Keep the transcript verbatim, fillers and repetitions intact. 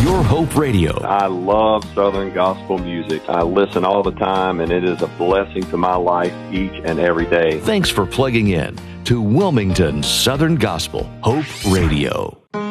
Pure Hope Radio. I love Southern gospel music. I listen all the time, and it is a blessing to my life each and every day. Thanks for plugging in to Wilmington Southern Gospel Hope Radio.